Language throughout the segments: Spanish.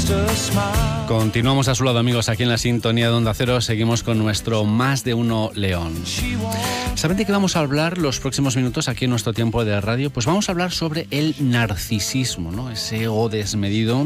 Continuamos a su lado, amigos, aquí en la sintonía de Onda Cero. Seguimos con nuestro Más de Uno León. ¿Saben de qué vamos a hablar los próximos minutos aquí en nuestro tiempo de radio? Pues vamos a hablar sobre el narcisismo, ¿no? Ese ego desmedido,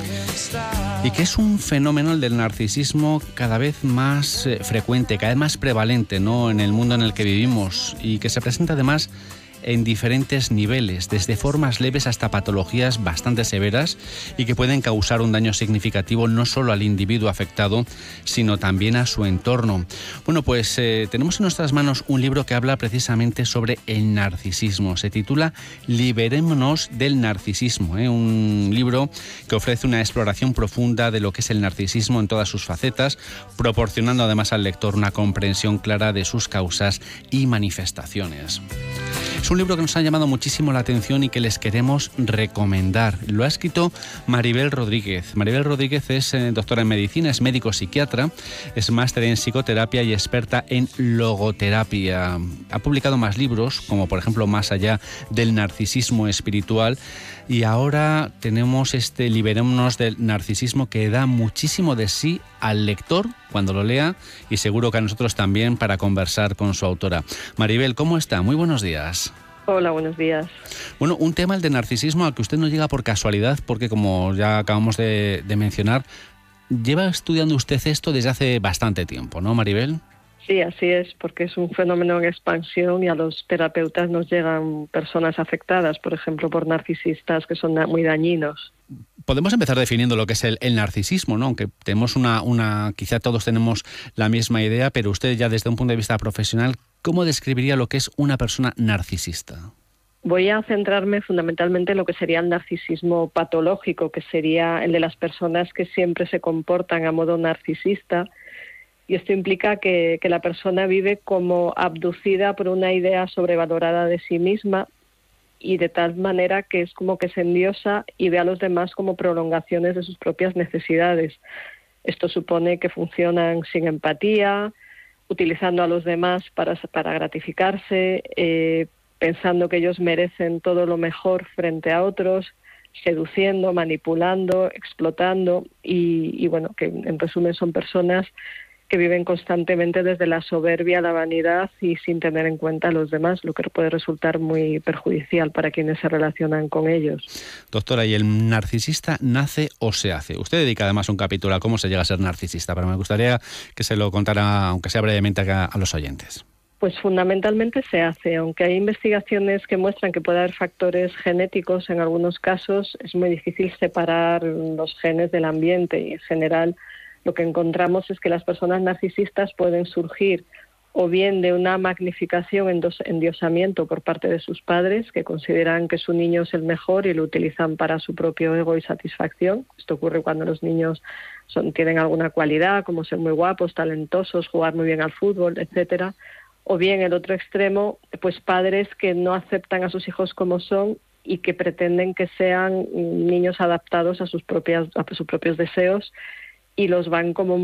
y que es un fenómeno, el del narcisismo, cada vez más frecuente, cada vez más prevalente, ¿no?, en el mundo en el que vivimos, y que se presenta además en diferentes niveles, desde formas leves hasta patologías bastante severas y que pueden causar un daño significativo no solo al individuo afectado, sino también a su entorno. Bueno, pues tenemos en nuestras manos un libro que habla precisamente sobre el narcisismo. Se titula Liberémonos del narcisismo, un libro que ofrece una exploración profunda de lo que es el narcisismo en todas sus facetas, proporcionando además al lector una comprensión clara de sus causas y manifestaciones. Es un libro que nos ha llamado muchísimo la atención y que les queremos recomendar. Lo ha escrito Maribel Rodríguez. Maribel Rodríguez es doctora en medicina, es médico psiquiatra, es máster en psicoterapia y experta en logoterapia. Ha publicado más libros, como por ejemplo Más allá del narcisismo espiritual, y ahora tenemos este Liberémonos del narcisismo, que da muchísimo de sí al lector cuando lo lea, y seguro que a nosotros también, para conversar con su autora. Maribel, ¿cómo está? Muy buenos días. Hola, buenos días. Bueno, un tema, el de narcisismo, al que usted no llega por casualidad, porque como ya acabamos de mencionar, lleva estudiando usted esto desde hace bastante tiempo, ¿no, Maribel? Sí, así es, porque es un fenómeno en expansión y a los terapeutas nos llegan personas afectadas, por ejemplo, por narcisistas que son muy dañinos. Podemos empezar definiendo lo que es el narcisismo, ¿no? Aunque tenemos quizá todos tenemos la misma idea, pero usted ya desde un punto de vista profesional, ¿cómo describiría lo que es una persona narcisista? Voy a centrarme fundamentalmente en lo que sería el narcisismo patológico, que sería el de las personas que siempre se comportan a modo narcisista. Y esto implica que la persona vive como abducida por una idea sobrevalorada de sí misma, y de tal manera que es como que se endiosa y ve a los demás como prolongaciones de sus propias necesidades. Esto supone que funcionan sin empatía, utilizando a los demás para gratificarse, pensando que ellos merecen todo lo mejor frente a otros, seduciendo, manipulando, explotando, y bueno, que en resumen son personas que viven constantemente desde la soberbia, la vanidad y sin tener en cuenta a los demás, lo que puede resultar muy perjudicial para quienes se relacionan con ellos. Doctora, ¿y el narcisista nace o se hace? Usted dedica además un capítulo a cómo se llega a ser narcisista, pero me gustaría que se lo contara, aunque sea brevemente, a los oyentes. Pues fundamentalmente se hace, aunque hay investigaciones que muestran que puede haber factores genéticos en algunos casos, es muy difícil separar los genes del ambiente, y en general lo que encontramos es que las personas narcisistas pueden surgir o bien de una magnificación, endiosamiento por parte de sus padres, que consideran que su niño es el mejor y lo utilizan para su propio ego y satisfacción. Esto ocurre cuando los niños tienen alguna cualidad, como ser muy guapos, talentosos, jugar muy bien al fútbol, etcétera. O bien el otro extremo, pues padres que no aceptan a sus hijos como son y que pretenden que sean niños adaptados a sus propios deseos, y los van como